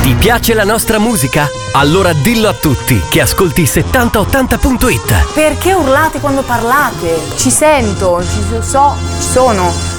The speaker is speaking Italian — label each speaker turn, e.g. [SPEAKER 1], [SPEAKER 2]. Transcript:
[SPEAKER 1] Ti piace la nostra musica? Allora dillo a tutti che ascolti 7080.it.
[SPEAKER 2] Perché urlate quando parlate? Ci sento, ci sono.